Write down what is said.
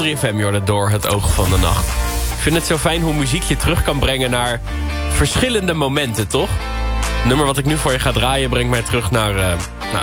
3FM, Jordan, door het oog van de nacht. Ik vind het zo fijn hoe muziek je terug kan brengen naar verschillende momenten, toch? Het nummer wat ik nu voor je ga draaien brengt mij terug naar